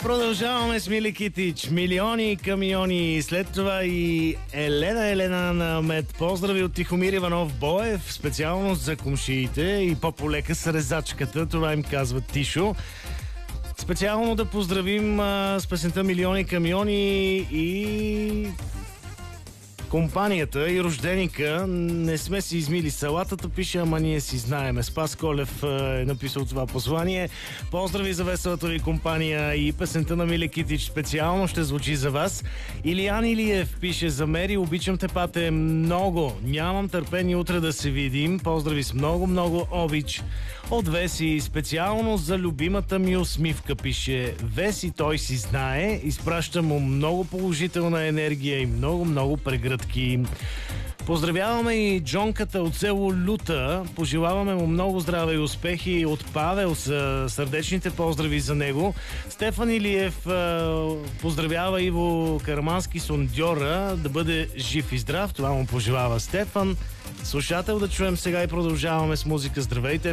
Продължаваме с Мили Китич. Милиони камиони. След това и Елена на Мед. Поздрави от Тихомир Иванов Боев. Специалност за комшиите и по-полека с резачката. Това им казва Тишо. Специално да поздравим с песента Милиони камиони и компанията и рожденика. Не сме си измили салатата, пише, ама ние си знаеме. Спас Колев е написал това послание. Поздрави за веселата ви компания и песента на Мили Китич специално ще звучи за вас. Илиян Илиев пише: за Мери, обичам те, пате, много. Нямам търпение утре да се видим. Поздрави с много обич. От Веси, специално за любимата ми усмивка, пише Веси, той си знае. Изпраща му много положителна енергия и много прегръдки. Поздравяваме и Джонката от село Люта. Пожелаваме му много здраве и успехи. От Павел са сърдечните поздрави за него. Стефан Илиев поздравява Иво Кармански Сондьора да бъде жив и здрав. Това му пожелава Стефан. Слушател да чуем сега и продължаваме с музика. Здравейте!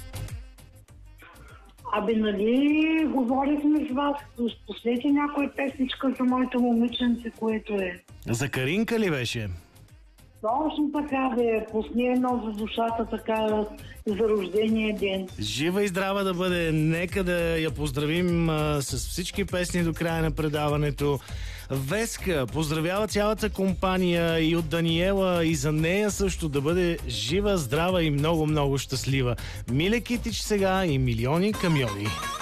Нали говорихме с вас, пуснете някоя песничка за моето момиченце, което е. За Каринка ли беше? Точно така, пусни едно за душата, така, за рождения ден. Жива и здрава да бъде. Нека да я поздравим с всички песни до края на предаването. Веска поздравява цялата компания и от Даниела, и за нея също да бъде жива, здрава и много щастлива. Миле Китич сега и Милиони камиони.